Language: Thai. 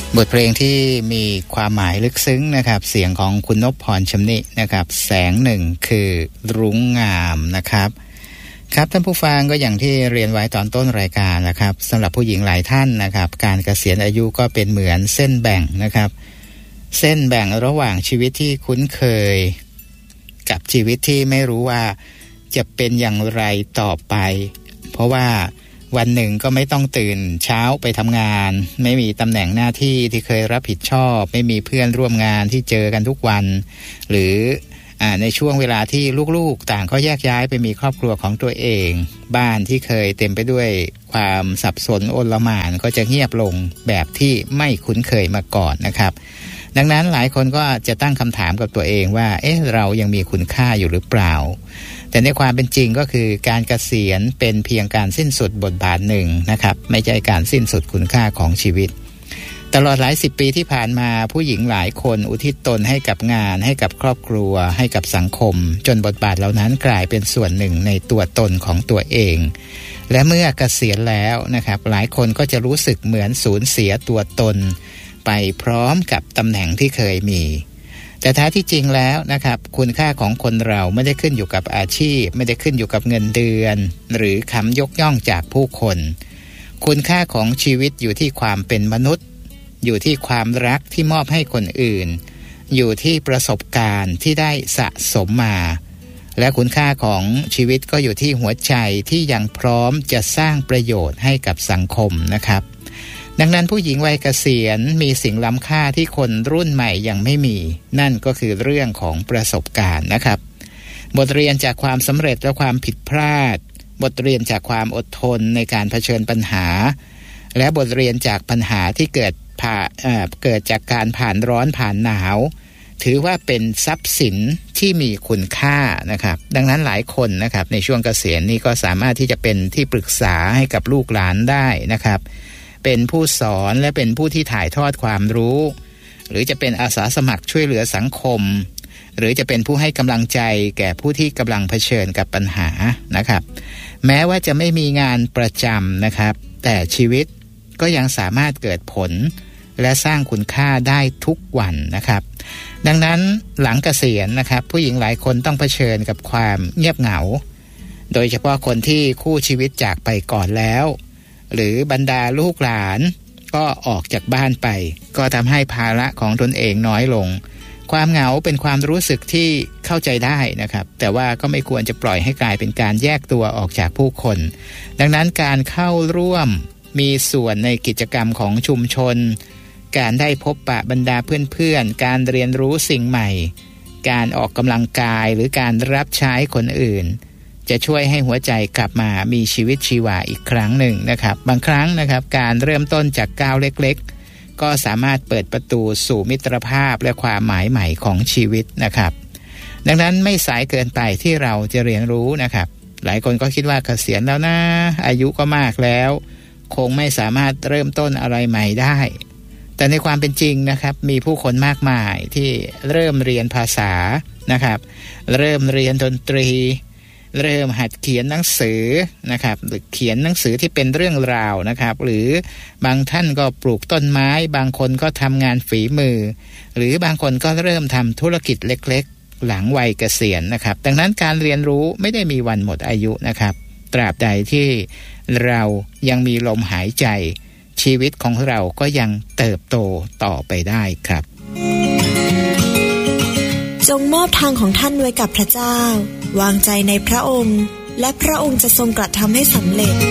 บทเพลงที่มีความหมายลึกซึ้งนะครับเสียงของคุณนพพรชำนินะครับแสงหนึ่งคือรุ้งงามนะครับครับท่านผู้ฟังก็อย่างที่เรียนไว้ตอนต้นรายการนะครับสำหรับผู้หญิงหลายท่านนะครับการเกษียณอายุก็เป็นเหมือนเส้นแบ่งนะครับเส้นแบ่งระหว่างชีวิตที่คุ้นเคยกับชีวิตที่ไม่รู้ว่าจะเป็นอย่างไรต่อไปเพราะว่าวันหนึ่งก็ไม่ต้องตื่นเช้าไปทำงานไม่มีตำแหน่งหน้าที่ที่เคยรับผิดชอบไม่มีเพื่อนร่วมงานที่เจอกันทุกวันหรือในช่วงเวลาที่ลูกๆต่างก็แยกย้ายไปมีครอบครัวของตัวเองบ้านที่เคยเต็มไปด้วยความสับสนโอลหม่านก็จะเงียบลงแบบที่ไม่คุ้นเคยมาก่อนนะครับดังนั้นหลายคนก็จะตั้งคำถามกับตัวเองว่าเรายังมีคุณค่าอยู่หรือเปล่าแต่ในความเป็นจริงก็คือการเกษียณเป็นเพียงการสิ้นสุดบทบาทหนึ่งนะครับไม่ใช่การสิ้นสุดคุณค่าของชีวิตตลอดหลายสิบปีที่ผ่านมาผู้หญิงหลายคนอุทิศตนให้กับงานให้กับครอบครัวให้กับสังคมจนบทบาทเหล่านั้นกลายเป็นส่วนหนึ่งในตัวตนของตัวเองและเมื่อเกษียณแล้วนะครับหลายคนก็จะรู้สึกเหมือนสูญเสียตัวตนไปพร้อมกับตำแหน่งที่เคยมีแต่แท้ที่จริงแล้วนะครับคุณค่าของคนเราไม่ได้ขึ้นอยู่กับอาชีพไม่ได้ขึ้นอยู่กับเงินเดือนหรือคำยกย่องจากผู้คนคุณค่าของชีวิตอยู่ที่ความเป็นมนุษย์อยู่ที่ความรักที่มอบให้คนอื่นอยู่ที่ประสบการณ์ที่ได้สะสมมาและคุณค่าของชีวิตก็อยู่ที่หัวใจที่ยังพร้อมจะสร้างประโยชน์ให้กับสังคมนะครับดังนั้นผู้หญิงวัยเกษียณมีสิ่งล้ำค่าที่คนรุ่นใหม่ยังไม่มีนั่นก็คือเรื่องของประสบการณ์นะครับบทเรียนจากความสำเร็จและความผิดพลาดบทเรียนจากความอดทนในการเผชิญปัญหาและบทเรียนจากปัญหาที่เกิดจากการผ่านร้อนผ่านหนาวถือว่าเป็นทรัพย์สินที่มีคุณค่านะครับดังนั้นหลายคนนะครับในช่วงเกษียณนี้ก็สามารถที่จะเป็นที่ปรึกษาให้กับลูกหลานได้นะครับเป็นผู้สอนและเป็นผู้ที่ถ่ายทอดความรู้หรือจะเป็นอาสาสมัครช่วยเหลือสังคมหรือจะเป็นผู้ให้กำลังใจแก่ผู้ที่กำลังเผชิญกับปัญหานะครับแม้ว่าจะไม่มีงานประจำนะครับแต่ชีวิตก็ยังสามารถเกิดผลและสร้างคุณค่าได้ทุกวันนะครับดังนั้นหลังเกษียณนะครับผู้หญิงหลายคนต้องเผชิญกับความเงียบเหงาโดยเฉพาะคนที่คู่ชีวิตจากไปก่อนแล้วหรือบรรดาลูกหลานก็ออกจากบ้านไปก็ทำให้ภาระของตนเองน้อยลงความเหงาเป็นความรู้สึกที่เข้าใจได้นะครับแต่ว่าก็ไม่ควรจะปล่อยให้กลายเป็นการแยกตัวออกจากผู้คนดังนั้นการเข้าร่วมมีส่วนในกิจกรรมของชุมชนการได้พบปะบรรดาเพื่อนๆการเรียนรู้สิ่งใหม่การออกกำลังกายหรือการรับใช้คนอื่นจะช่วยให้หัวใจกลับมามีชีวิตชีวาอีกครั้งหนึ่งนะครับบางครั้งนะครับการเริ่มต้นจากก้าวเล็กๆก็สามารถเปิดประตูสู่มิตรภาพและความหมายใหม่ของชีวิตนะครับดังนั้นไม่สายเกินไปที่เราจะเรียนรู้นะครับหลายคนก็คิดว่าเกษียณแล้วนะอายุก็มากแล้วคงไม่สามารถเริ่มต้นอะไรใหม่ได้แต่ในความเป็นจริงนะครับมีผู้คนมากมายที่เริ่มเรียนภาษานะครับเริ่มเรียนดนตรีเริ่มหัดเขียนหนังสือนะครับหรือเขียนหนังสือที่เป็นเรื่องราวนะครับหรือบางท่านก็ปลูกต้นไม้บางคนก็ทำงานฝีมือหรือบางคนก็เริ่มทำธุรกิจเล็กๆหลังวัยเกษียณนะครับดังนั้นการเรียนรู้ไม่ได้มีวันหมดอายุนะครับตราบใดที่เรายังมีลมหายใจชีวิตของเราก็ยังเติบโตต่อไปได้ครับจงมอบทางของท่านไว้กับพระเจ้าวางใจในพระองค์และพระองค์จะทรงกระทำให้สำเร็จ